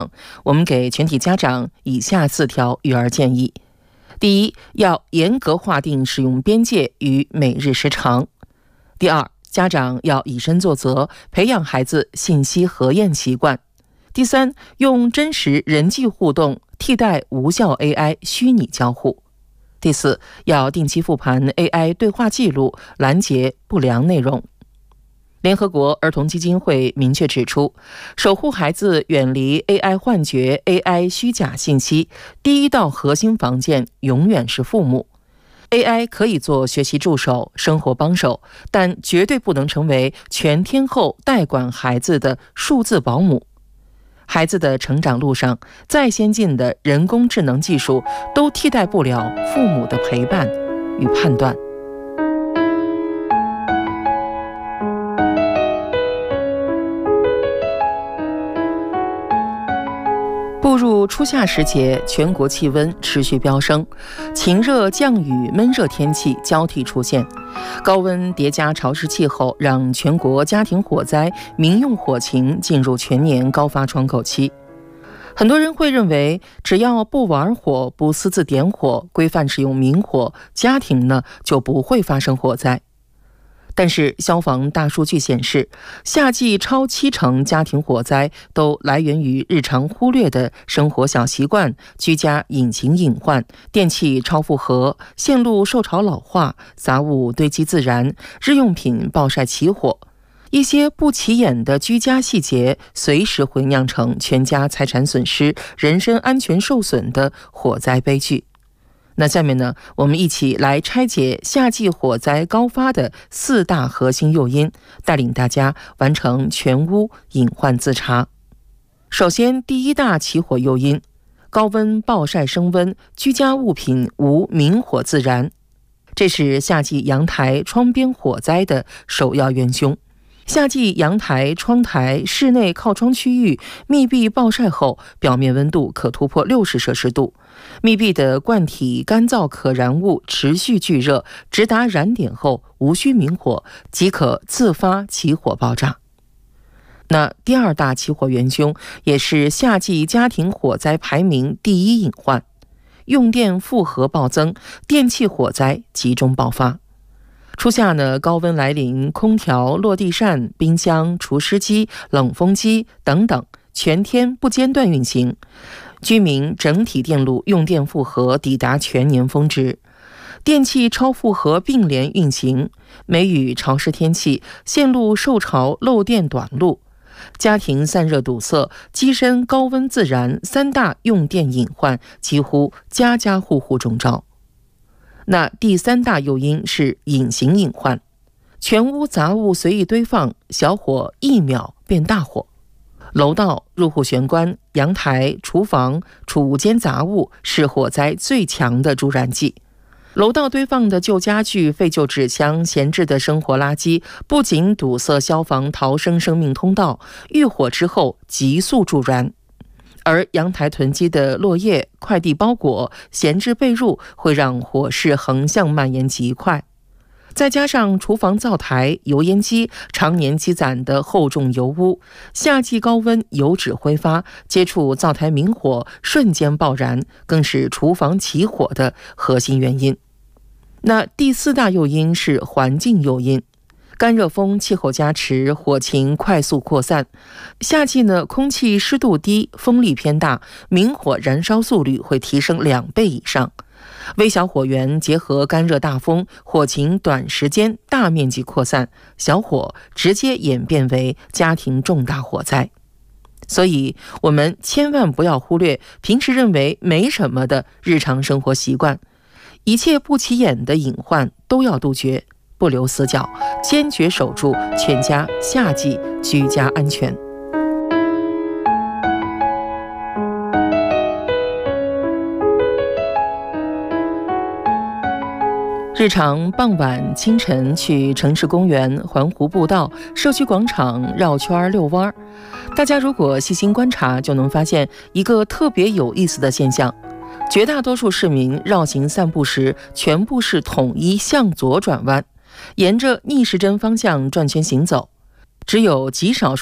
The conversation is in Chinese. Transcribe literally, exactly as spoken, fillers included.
我们给全体家长以下四条育儿建议：第一，要严格划定使用边界与每日时长；第二，家长要以身作则，培养孩子信息核验习惯；第三，用真实人际互动替代无效 A I 虚拟交互；第四，要定期复盘 A I 对话记录，拦截不良内容。联合国儿童基金会明确指出，守护孩子远离 A I 幻觉、A I 虚假信息，第一道核心防线永远是父母。A I 可以做学习助手、生活帮手，但绝对不能成为全天候代管孩子的数字保姆。孩子的成长路上，再先进的人工智能技术都替代不了父母的陪伴与判断。步入初夏时节，全国气温持续飙升，晴热、降雨、闷热天气交替出现，高温叠加潮湿气候，让全国家庭火灾、民用火情进入全年高发窗口期。很多人会认为，只要不玩火、不私自点火、规范使用明火，家庭呢就不会发生火灾。但是消防大数据显示，夏季超七成家庭火灾都来源于日常忽略的生活小习惯、居家隐形隐患、电器超负荷、线路受潮老化、杂物堆积自燃、日用品暴晒起火。一些不起眼的居家细节，随时会酿成全家财产损失、人身安全受损的火灾悲剧。那下面呢，我们一起来拆解夏季火灾高发的四大核心诱因，带领大家完成全屋隐患自查。首先，第一大起火诱因：高温暴晒升温，居家物品无明火自燃，这是夏季阳台、窗边火灾的首要元凶。夏季阳台、窗台、室内靠窗区域密闭暴晒后，表面温度可突破六十摄氏度，密闭的罐体干燥可燃物持续聚热，直达燃点后无需明火即可自发起火爆炸。那第二大起火元凶，也是夏季家庭火灾排名第一隐患：用电负荷暴增，电器火灾集中爆发。初夏呢，高温来临，空调、落地扇、冰箱、除湿机、冷风机等等全天不间断运行，居民整体电路用电负荷抵达全年峰值，电器超负荷并联运行，梅雨潮湿天气，线路受潮漏电短路，家庭散热堵塞，机身高温自燃，三大用电隐患几乎家家户户中招。那第三大诱因是隐形隐患，全屋杂物随意堆放，小火一秒变大火。楼道、入户玄关、阳台、厨房、储物间杂物是火灾最强的助燃剂。楼道堆放的旧家具、废旧纸箱、闲置的生活垃圾，不仅堵塞消防逃生生命通道，遇火之后急速助燃。而阳台囤积的落叶、快递包裹、闲置被褥会让火势横向蔓延极快。再加上厨房灶台、油烟机常年积攒的厚重油污，夏季高温油脂挥发，接触灶台明火瞬间爆燃，更是厨房起火的核心原因。那第四大诱因是环境诱因，干热风气候加持，火情快速扩散。夏季呢，空气湿度低，风力偏大，明火燃烧速率会提升两倍以上。微小火源结合干热大风，火情短时间大面积扩散，小火直接演变为家庭重大火灾。所以我们千万不要忽略平时认为没什么的日常生活习惯，一切不起眼的隐患都要杜绝，不留死角，坚决守住全家夏季居家安全。日常傍晚、清晨去城市公园、环湖步道、社区广场绕圈遛弯，大家如果细心观察，就能发现一个特别有意思的现象：绝大多数市民绕行散步时，全部是统一向左转弯，沿着逆时针方向转圈行走，只有极少数